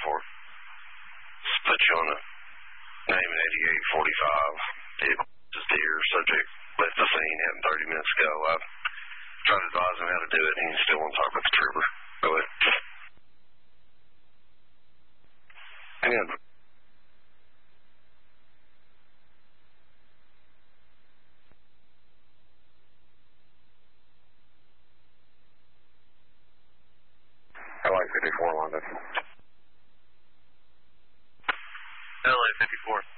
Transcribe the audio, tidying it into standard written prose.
Just put you on a name at 8845. Vehicle is deer. Subject left the scene, happened 30 minutes ago. I tried to advise him how to do it, and he still won't talk with the trooper. Go ahead. Hang on. LA 54 London. LA 54.